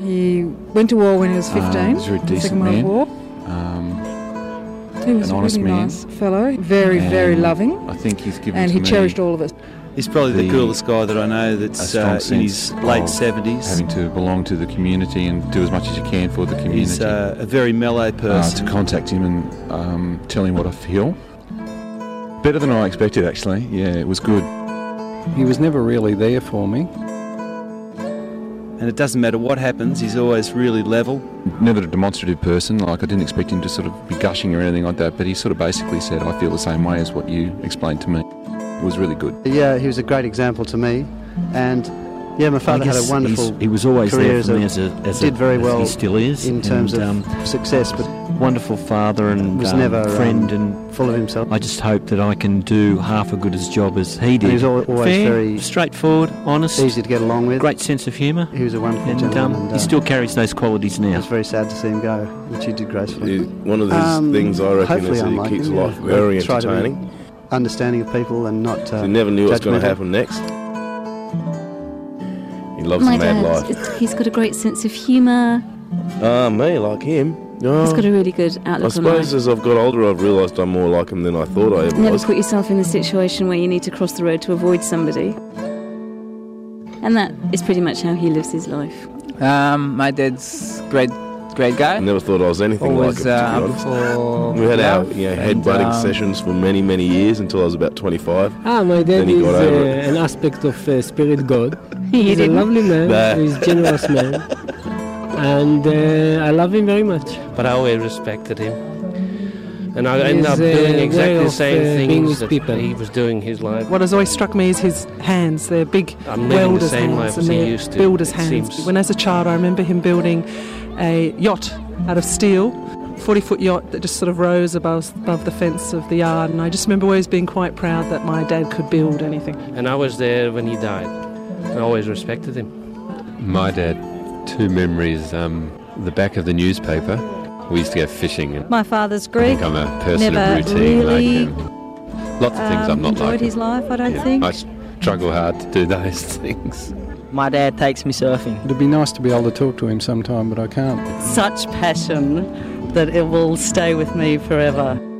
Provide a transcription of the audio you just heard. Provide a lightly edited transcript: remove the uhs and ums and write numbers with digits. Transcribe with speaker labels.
Speaker 1: He went to war when he was 15.
Speaker 2: He was a very decent
Speaker 1: Second World
Speaker 2: man.
Speaker 1: War. He was
Speaker 2: An
Speaker 1: a
Speaker 2: honest
Speaker 1: really
Speaker 2: man.
Speaker 1: nice fellow, very loving,
Speaker 2: I think he's given
Speaker 1: and
Speaker 2: to
Speaker 1: he
Speaker 2: me
Speaker 1: cherished all of us.
Speaker 3: He's probably the coolest guy that I know
Speaker 2: a
Speaker 3: that's
Speaker 2: strong
Speaker 3: in his
Speaker 2: sense
Speaker 3: late
Speaker 2: of
Speaker 3: 70s.
Speaker 2: having to belong to the community and do as much as you can for the community.
Speaker 3: He's a very mellow person.
Speaker 2: To contact him and tell him what I feel. Better than I expected, actually. Yeah, it was good.
Speaker 4: He was never really there for me.
Speaker 3: And it doesn't matter what happens, he's always really level.
Speaker 2: Never a demonstrative person. Like, I didn't expect him to sort of be gushing or anything like that, but he sort of basically said, I feel the same way as what you explained to me. It was really good.
Speaker 5: Yeah, he was a great example to me, and yeah, my father had a wonderful
Speaker 6: he was always
Speaker 5: career
Speaker 6: there for me
Speaker 5: did very well
Speaker 6: he still is
Speaker 5: in terms of success, but
Speaker 6: wonderful father and
Speaker 5: was never
Speaker 6: friend and
Speaker 5: full of himself.
Speaker 6: I just hope that I can do half a good as job as he did.
Speaker 5: He was always
Speaker 6: fair,
Speaker 5: very
Speaker 6: straightforward, honest,
Speaker 5: easy to get along with.
Speaker 6: great sense of humour.
Speaker 5: He was a wonderful
Speaker 6: and
Speaker 5: gentleman.
Speaker 6: he still carries those qualities
Speaker 5: It
Speaker 6: now.
Speaker 5: was very sad to see him go, which he did gracefully.
Speaker 7: One of his things I reckon
Speaker 5: hopefully
Speaker 7: is that
Speaker 5: unlike
Speaker 7: he keeps
Speaker 5: him,
Speaker 7: life
Speaker 5: yeah.
Speaker 7: very
Speaker 5: Try to be
Speaker 7: entertaining.
Speaker 5: Understanding of people and not
Speaker 7: He never knew what was going to
Speaker 5: judgmental.
Speaker 7: happen next. He loves
Speaker 8: My
Speaker 7: the mad
Speaker 8: dad,
Speaker 7: life.
Speaker 8: he's got a great sense of humour.
Speaker 7: Me, like him.
Speaker 8: He's got a really good
Speaker 7: I
Speaker 8: outlook on life.
Speaker 7: suppose as I've got older, I've realised I'm more like him than I thought I ever
Speaker 8: Never
Speaker 7: was.
Speaker 8: put yourself in the situation where you need to cross the road to avoid somebody. And that is pretty much how he lives his life.
Speaker 9: My dad's great guy.
Speaker 7: I never thought I was anything
Speaker 9: Always
Speaker 7: like him, to be
Speaker 9: up
Speaker 7: honest.
Speaker 9: for
Speaker 7: We had our
Speaker 9: love
Speaker 7: head-butting
Speaker 9: and,
Speaker 7: sessions for many years until I was about 25.
Speaker 10: My dad
Speaker 7: Then he
Speaker 10: is
Speaker 7: got over it.
Speaker 10: an aspect of spirit God.
Speaker 8: You
Speaker 10: He's a
Speaker 8: didn't?
Speaker 10: lovely man,
Speaker 7: Bah.
Speaker 10: he's a generous man, and I love him very much.
Speaker 11: But I always respected him. And I ended up
Speaker 10: He's,
Speaker 11: doing
Speaker 10: way
Speaker 11: exactly the
Speaker 10: of,
Speaker 11: same
Speaker 10: being
Speaker 11: things
Speaker 10: with
Speaker 11: that
Speaker 10: people.
Speaker 11: he was doing in his life.
Speaker 1: What has always struck me is his hands. They're big
Speaker 11: I'm living the
Speaker 1: welder's
Speaker 11: same
Speaker 1: hands
Speaker 11: life
Speaker 1: and
Speaker 11: as he
Speaker 1: they're
Speaker 11: used to,
Speaker 1: builder's
Speaker 11: it
Speaker 1: hands.
Speaker 11: seems.
Speaker 1: When as a child I remember him building a yacht out of steel, 40-foot yacht that just sort of rose above the fence of the yard, and I just remember always being quite proud that my dad could build anything.
Speaker 11: And I was there when he died. I always respected him.
Speaker 12: My dad, two memories. The back of the newspaper, we used to go fishing. And
Speaker 13: My father's
Speaker 12: I
Speaker 13: Greek.
Speaker 12: think I'm a person
Speaker 13: Never
Speaker 12: of routine
Speaker 13: really,
Speaker 12: like him. Lots of things I'm not
Speaker 13: enjoyed
Speaker 12: like
Speaker 13: his
Speaker 12: him.
Speaker 13: life, I don't think.
Speaker 12: I struggle hard to do those things.
Speaker 9: My dad takes me surfing.
Speaker 4: It'd be nice to be able to talk to him sometime, but I can't.
Speaker 14: Such passion that it will stay with me forever.